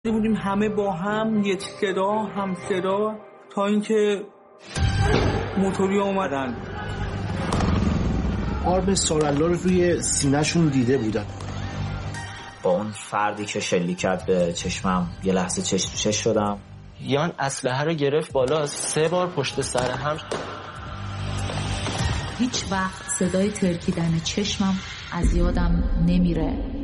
بودیم همه با هم یک صدا هم صدا تا اینکه موتوری اومدن. آرم سارالله رو روی سینه‌شون دیده بودن. با اون فردی که شلیک کرد به چشمم یه لحظه چشم تو چشم شدم. یان اسلحه رو گرفت بالا 3 بار پشت سر هم. هیچ وقت صدای ترکیدن چشمم از یادم نمیره.